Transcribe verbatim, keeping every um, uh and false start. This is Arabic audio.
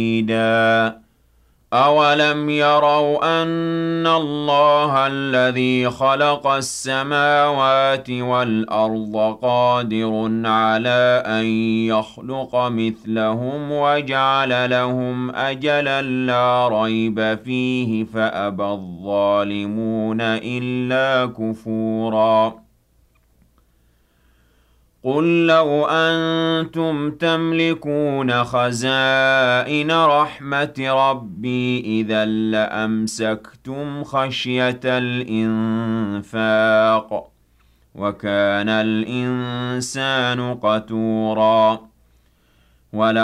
أَوَلَمْ يَرَوْا أَنَّ اللَّهَ الَّذِي خَلَقَ السَّمَاوَاتِ وَالْأَرْضَ قَادِرٌ عَلَىٰ أَن يَخْلُقَ مِثْلَهُمْ وَجَعَلَ لَهُمْ أَجَلًا لَّا رَيْبَ فِيهِ فَأَبَى الظَّالِمُونَ إِلَّا كُفُورًا قُل لَّوْ أَنتُمْ تَمْلِكُونَ خَزَائِنَ رَحْمَةِ رَبِّي إِذًا لَّأَمْسَكْتُمْ خَشْيَةَ الْإِنفَاقِ ۚ وَكَانَ الْإِنسَانُ قَتُورًا